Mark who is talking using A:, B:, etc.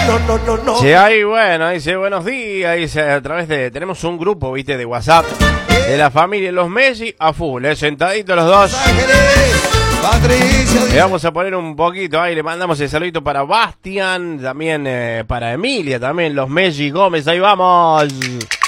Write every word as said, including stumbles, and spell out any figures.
A: No, no, no, no.
B: Sí, ahí, bueno, dice buenos días, dice a través de, tenemos un grupo, viste, de WhatsApp, de la familia Los Messi a full, eh, sentaditos los dos.
A: Patricia,
B: Le vamos a poner un poquito ahí, le mandamos el saludito para Bastian, también eh, para Emilia, también Los Messi Gómez, ahí vamos.